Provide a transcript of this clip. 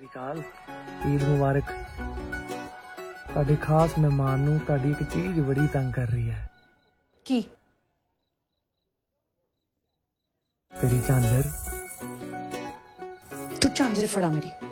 विकाल ईद मुबारक। ਤੁਹਾਡੇ ਖਾਸ ਮਹਿਮਾਨ ਨੂੰ ਤੁਹਾਡੀ ਇੱਕ ਚੀਜ਼ ਬੜੀ ਤੰਗ ਕਰ ਰਹੀ ਹੈ। ਕੀ? ਤੇਰੀ ਝਾਂਜਰ। ਤੂੰ ਝਾਂਜਰ ਫੜਾ ਮੇਰੀ।